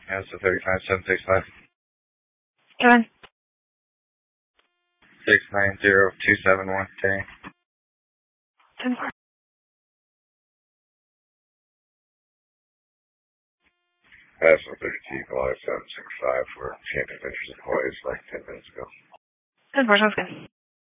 Yeah, so 35765. Come on. 690271. Okay. 10-4. That's a 13, 765 for Champion Ventures employees like 10 minutes ago. 10-4, sounds good.